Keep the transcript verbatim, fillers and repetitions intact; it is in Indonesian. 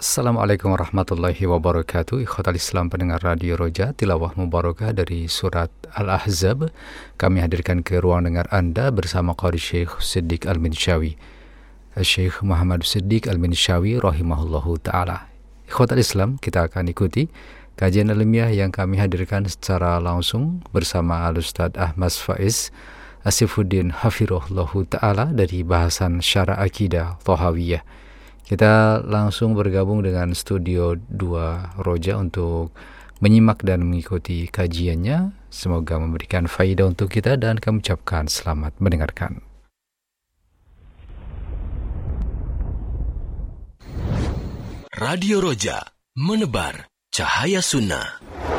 Assalamualaikum warahmatullahi wabarakatuh. Ikhwatal Islam pendengar Radio Roja, tilawah mubarakah dari surat Al-Ahzab. Kami hadirkan ke ruang dengar Anda bersama Qari Syekh Siddiq Al-Minshawi, Syekh Muhammad Siddiq Al-Minshawi rahimahullahu ta'ala. Ikhwatal Islam, kita akan ikuti kajian ilmiah yang kami hadirkan secara langsung bersama Al-Ustadz Ahmad Faiz Asifuddin Hafirullahu ta'ala dari bahasan Syara Akidah Thahawiyah. Kita langsung bergabung dengan Studio dua Roja untuk menyimak dan mengikuti kajiannya. Semoga memberikan faedah untuk kita dan kami ucapkan selamat mendengarkan. Radio Roja, menebar cahaya sunnah.